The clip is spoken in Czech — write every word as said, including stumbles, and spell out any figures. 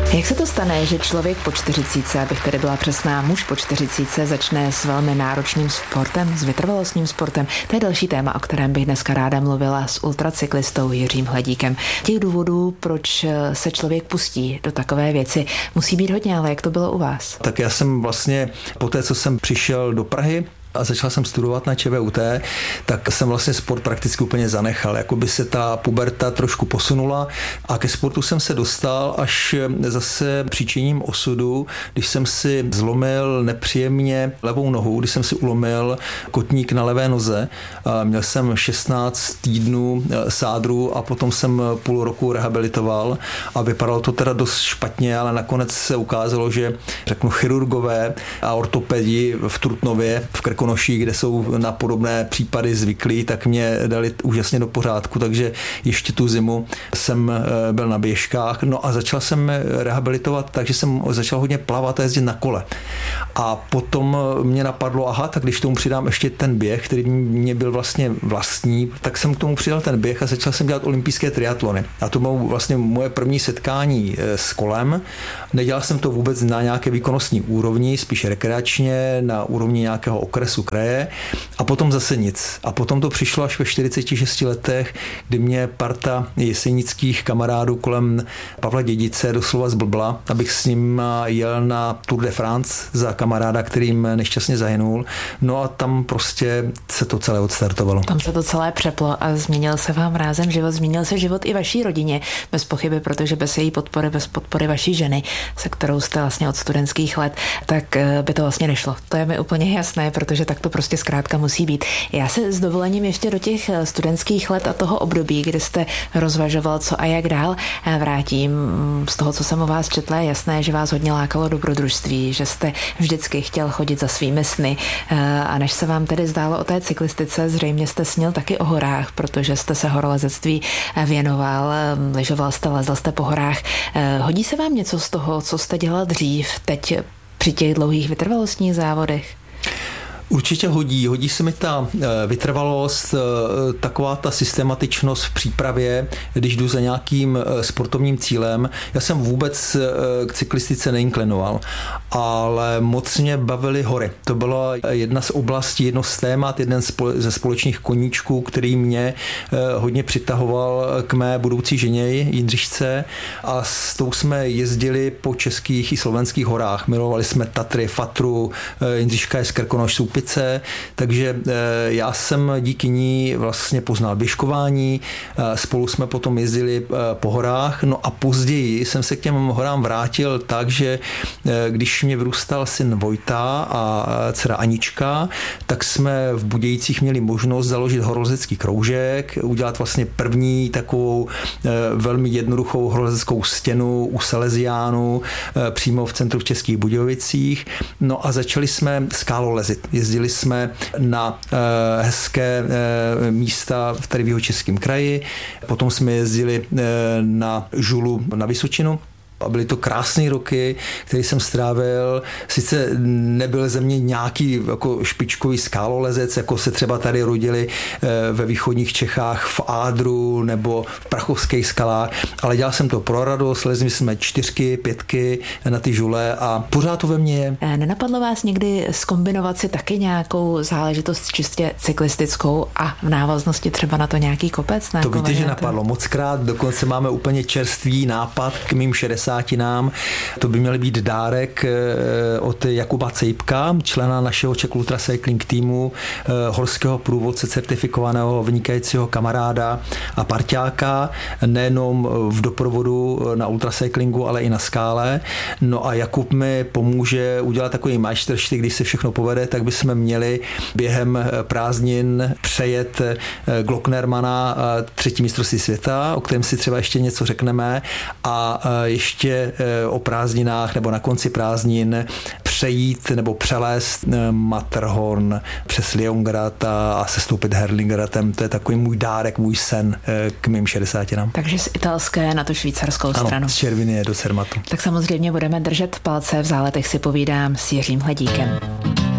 Jak se to stane, že člověk po čtyřicítce, abych tedy byla přesná, muž po čtyřicítce začne s velmi náročným sportem, s vytrvalostním sportem? To je další téma, o kterém bych dneska ráda mluvila s ultracyklistou Jiřím Hledíkem. Těch důvodů, proč se člověk pustí do takové věci, musí být hodně, ale jak to bylo u vás? Tak já jsem vlastně po té, co jsem přišel do Prahy a začal jsem studovat na ČVUT, tak jsem vlastně sport prakticky úplně zanechal. Jakoby se ta puberta trošku posunula a ke sportu jsem se dostal až zase příčiním osudu, když jsem si zlomil nepříjemně levou nohu, když jsem si ulomil kotník na levé noze. Měl jsem šestnáct týdnů sádru a potom jsem půl roku rehabilitoval a vypadalo to teda dost špatně, ale nakonec se ukázalo, že řeknu chirurgové a ortopedi v Trutnově, v Krkonoší, kde jsou na podobné případy zvyklí, tak mě dali úžasně do pořádku, takže ještě tu zimu jsem byl na běžkách. No a začal jsem rehabilitovat, takže jsem začal hodně plavat a jezdit na kole. A potom mě napadlo, aha, tak když tomu přidám ještě ten běh, který mě byl vlastně vlastní, tak jsem k tomu přidal ten běh a začal jsem dělat olympijské triatlony. A to bylo vlastně moje první setkání s kolem. Nedělal jsem to vůbec na nějaké výkonnostní úrovni, spíš rekreačně, na úrovni nějakého okresu kraje a potom zase nic. A potom to přišlo až ve čtyřiceti šesti letech, kdy mě parta jesenických kamarádů kolem Pavla Dědice doslova zblbla, abych s ním jel na Tour de France za kamaráda, kterým nešťastně zahynul. No a tam prostě se to celé odstartovalo. Tam se to celé přeplo a změnil se vám rázem život, změnil se život i vaší rodině, bez pochyby, protože bez její podpory, bez podpory vaší ženy, se kterou jste vlastně od studentských let, tak by to vlastně nešlo. To je mi úplně jasné, protože tak to prostě zkrátka musí být. Já se s dovolením ještě do těch studentských let a toho období, kdy jste rozvažoval, co a jak dál, vrátím. Z toho, co jsem o vás četla, je jasné, že vás hodně lákalo dobrodružství, že jste vždycky chtěl chodit za svými sny. A než se vám tedy zdálo o té cyklistice, zřejmě jste snil taky o horách, protože jste se horolezectví věnoval, lyžoval jste, lezl jste po horách. Hodí se vám něco z toho, co jste dělal dřív, teď při těch dlouhých vytrvalostních závodech? Určitě hodí. Hodí se mi ta vytrvalost, taková ta systematičnost v přípravě, když jdu za nějakým sportovním cílem. Já jsem vůbec k cyklistice neinklinoval, ale moc mě bavily hory. To byla jedna z oblastí, jedno z témat, jeden ze společných koníčků, který mě hodně přitahoval k mé budoucí ženě Jindřišce a s tou jsme jezdili po českých i slovenských horách. Milovali jsme Tatry, Fatru, Jindřiška je z Krkonoš, takže já jsem díky ní vlastně poznal běžkování, spolu jsme potom jezdili po horách, no a později jsem se k těm horám vrátil tak, že když mě vyrůstal syn Vojta a dcera Anička, tak jsme v Budějcích měli možnost založit horolezecký kroužek, udělat vlastně první takovou velmi jednoduchou horolezeckou stěnu u Salesiánů přímo v centru v Českých Budějovicích, no a začali jsme skálolezit. Jezdili jsme na e, hezké e, místa tady v Jihočeském kraji, potom jsme jezdili e, na žulu na Vysočinu. A byly to krásné roky, které jsem strávil. Sice nebyl ze mě nějaký jako špičkový skálolezec, jako se třeba tady rodili ve východních Čechách v Ádru nebo v Prachovských skalách, ale dělal jsem to pro radost, lezli jsme čtyřky, pětky na ty žule a pořád to ve mně je. Nenapadlo vás někdy zkombinovat si taky nějakou záležitost čistě cyklistickou a v návaznosti třeba na to nějaký kopec? To víte, že napadlo mockrát, dokonce máme úplně čerstvý nápad k mým šedesátinám. To by měl být dárek od Jakuba Cejpka, člena našeho Czech Ultra Cycling týmu, horského průvodce certifikovaného, vynikajícího kamaráda a parťáka, nejenom v doprovodu na ultracyclingu, ale i na skále. No a Jakub mi pomůže udělat takový majstrštyk, když se všechno povede, tak bychom měli během prázdnin přejet Glocknermana třetí mistrovství světa, o kterém si třeba ještě něco řekneme, a ještě o prázdninách nebo na konci prázdnin přejít nebo přelézt Matterhorn přes Leongrad a sestoupit Herlingratem. To je takový můj dárek, můj sen k mým šedesátinám. Takže z italské na tu švýcarskou stranu. Ano, z Červiny do Cermatu. Tak samozřejmě budeme držet palce, v záletech si povídám s Jiřím Hledíkem.